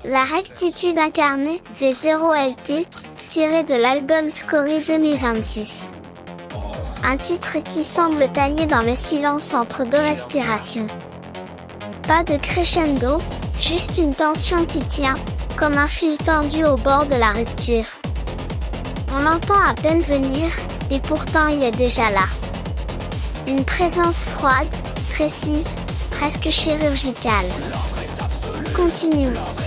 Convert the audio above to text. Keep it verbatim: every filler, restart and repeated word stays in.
La rectitude incarnée, V zéro L T, tiré de l'album Scorie deux mille vingt-six. Un titre qui semble taillé dans le silence entre deux respirations. Pas de crescendo, juste une tension qui tient, comme un fil tendu au bord de la rupture. On l'entend à peine venir, et pourtant il est déjà là. Une présence froide, précise, presque chirurgicale. Continuons.